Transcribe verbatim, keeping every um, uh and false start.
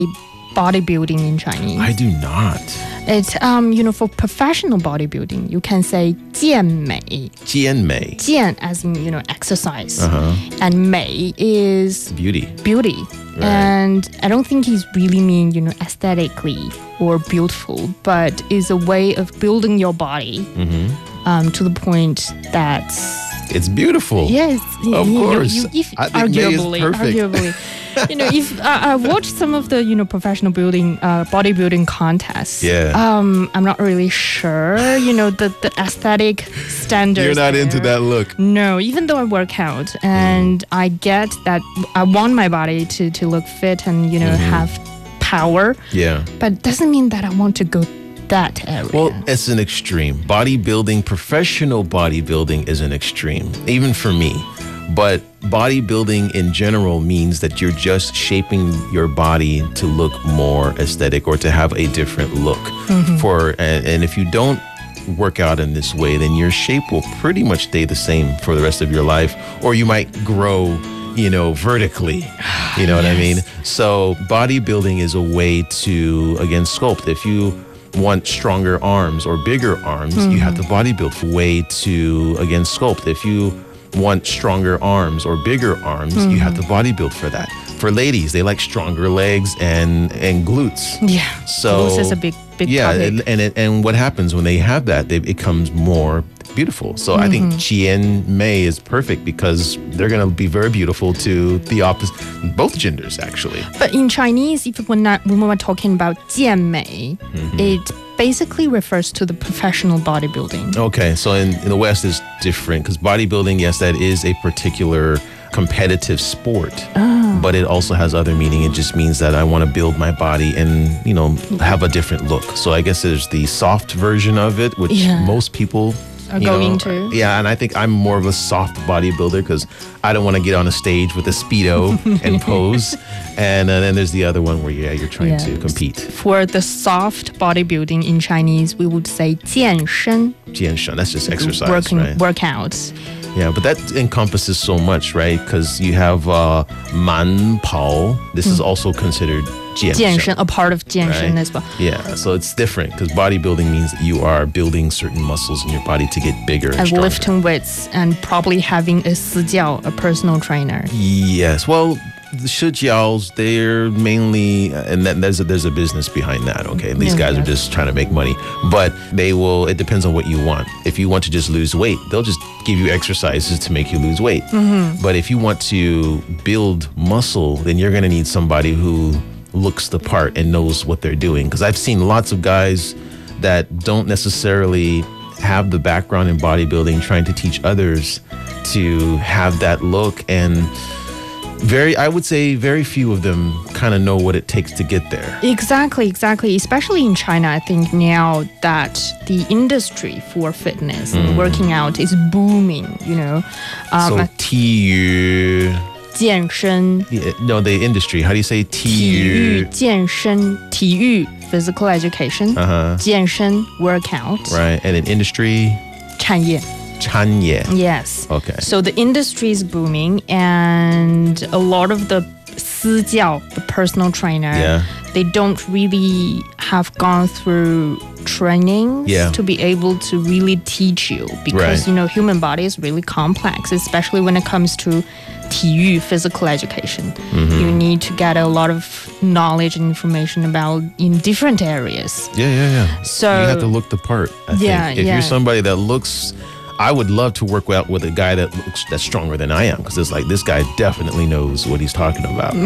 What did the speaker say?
bodybuilding in Chinese? I do not. It's, um, you know, for professional bodybuilding, you can say 健美. 健美. 健 as in, you know, exercise. Uh-huh. And 美 is Beauty. beauty. Right. And I don't think he's really mean, you know, aesthetically or beautiful, but is a way of building your body Mm-hmm. um, to the point that... It's beautiful. Yes. Of you, course. You, if, I think May is arguably, perfect. arguably. You know, if uh, I watched some of the, you know, professional building, uh, bodybuilding contests. Yeah. Um, I'm not really sure, you know, the, the aesthetic standards. You're not there. into that look. No, even though I work out and I get that I want my body to, to look fit and, you know, Mm-hmm. have power, Yeah. but it doesn't mean that I want to go that area. Well, it's an extreme. Bodybuilding, professional bodybuilding is an extreme, even for me. But bodybuilding in general means that you're just shaping your body to look more aesthetic or to have a different look. Mm-hmm. For and, and if you don't work out in this way, then your shape will pretty much stay the same for the rest of your life, or you might grow, you know, vertically. You know what I mean? So bodybuilding is a way to, again, sculpt. If you want stronger arms or bigger arms, mm-hmm. you have to bodybuild for a way to, again, sculpt. If you want stronger arms or bigger arms, mm-hmm. you have to bodybuild for that. For ladies, they like stronger legs and and glutes. Yeah, so glutes is a big big yeah, topic. and and, it, and what happens when they have that? They, it becomes more beautiful. So mm-hmm. I think Chien Mei is perfect because they're going to be very beautiful to the opposite, both genders actually. But in Chinese, if we're not, when we're talking about 健美, mm-hmm. it basically refers to the professional bodybuilding. Okay, so in, in the West is different because bodybuilding, yes, that is a particular competitive sport, oh. but it also has other meaning. It just means that I want to build my body and, you know, have a different look. So I guess there's the soft version of it, which yeah. most people are you going know, to. Yeah, and I think I'm more of a soft bodybuilder because I don't want to get on a stage with a Speedo and pose. And uh, then there's the other one where, yeah, you're trying yes. to compete. For the soft bodybuilding in Chinese, we would say 健身. 健身, that's just exercise, Working, right? Workouts. Yeah, but that encompasses so much, right? Because you have uh, 慢跑. This mm. is also considered 健身, 健身, a part of 健身 right? as well. Yeah, so it's different because bodybuilding means that you are building certain muscles in your body to get bigger and, and stronger. lifting weights and probably having a 私教, a personal trainer. Yes, well, the shijiaos, they're mainly, and that, there's, a, there's a business behind that, okay? These yeah, guys yeah. are just trying to make money. But they will, it depends on what you want. If you want to just lose weight, they'll just give you exercises to make you lose weight. Mm-hmm. But if you want to build muscle, then you're going to need somebody who looks the part and knows what they're doing. Because I've seen lots of guys that don't necessarily have the background in bodybuilding trying to teach others to have that look, and very, I would say very few of them kind of know what it takes to get there. Exactly, exactly. Especially in China, I think now that the industry for fitness and mm. working out is booming, you know. Um, so, 体育健身 yeah, no, the industry. How do you say 体育健身体育 physical education. Uh-huh. 健身 workout. Right, and in industry 产业产业 Yes. Okay. So the industry is booming, and a lot of the 私教, the personal trainer, yeah. they don't really have gone through training yeah. to be able to really teach you because, right. you know, human body is really complex, especially when it comes to 体育 physical education. Mm-hmm. You need to get a lot of knowledge and information about in different areas. Yeah, yeah, yeah. So you have to look the part, I yeah, think. If yeah. you're somebody that looks, I would love to work out with a guy that looks that's stronger than I am, because it's like this guy definitely knows what he's talking about.